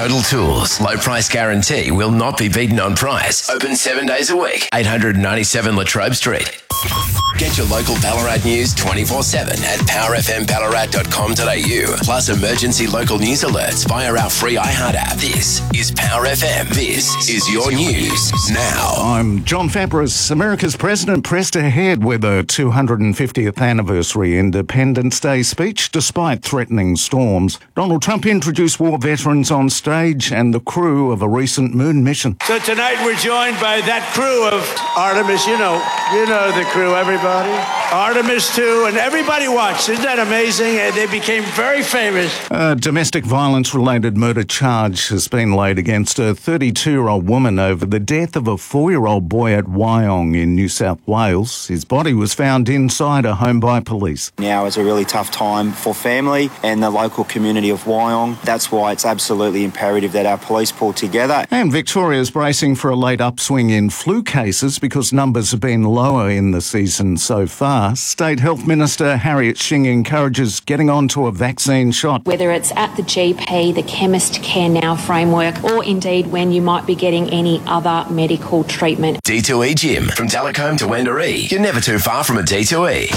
Total Tools. Low price guarantee will not be beaten on price. Open 7 days a week. 897 Latrobe Street. Get your local Ballarat news 24/7 at powerfmballarat.com.au. Plus emergency local news alerts via our free iHeart app. This is Power FM. This is your news now. I'm John Fabris. America's president pressed ahead with a 250th anniversary Independence Day speech despite threatening storms. Donald Trump introduced war veterans on stage and the crew of a recent moon mission. So tonight we're joined by that crew of Artemis. You know the crew, everybody. Artemis 2, and everybody watched. Isn't that amazing? And they became very famous. A domestic violence-related murder charge has been laid against a 32-year-old woman over the death of a 4-year-old boy at Wyong in New South Wales. His body was found inside a home by police. Now is a really tough time for family and the local community of Wyong. That's why it's absolutely imperative that our police pull together. And Victoria's bracing for a late upswing in flu cases because numbers have been lower in the season so far. State Health Minister Harriet Shing encourages getting onto a vaccine shot. Whether it's at the GP, the Chemist Care Now framework, or indeed when you might be getting any other medical treatment. D2E Gym. From Telecombe to Wendouree. You're never too far from a D2E.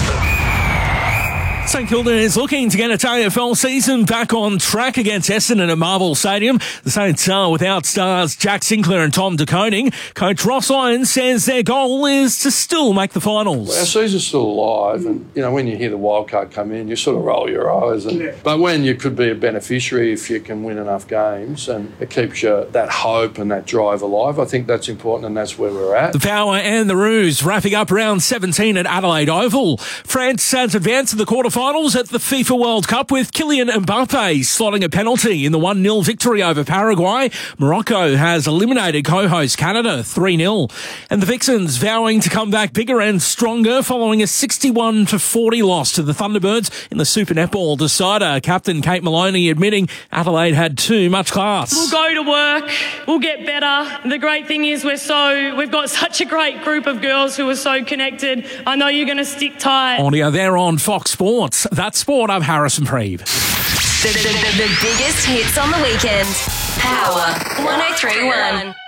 St Kilda is looking to get its AFL season back on track against Essendon at Marvel Stadium. The Saints are without stars Jack Sinclair and Tom De Koning. Coach Ross Lyons says their goal is to still make the finals. Our season's still alive, and when you hear the wild card come in, you sort of roll your eyes. But when you could be a beneficiary if you can win enough games, and it keeps you that hope and that drive alive, I think that's important, and that's where we're at. The Power and the Roos wrapping up round 17 at Adelaide Oval. France has advanced to the quarterfinals at the FIFA World Cup with Kylian Mbappe slotting a penalty in the 1-0 victory over Paraguay. Morocco has eliminated co-host Canada 3-0. And the Vixens vowing to come back bigger and stronger following a 61-40 loss to the Thunderbirds in the Super Netball decider. Captain Kate Maloney admitting Adelaide had too much class. We'll go to work. We'll get better. The great thing is we've got such a great group of girls who are so connected. I know you're going to stick tight. Audio there on Fox Sports. That's Sport. I'm Harrison Preeve. The biggest hits on the weekend. Power 103.1.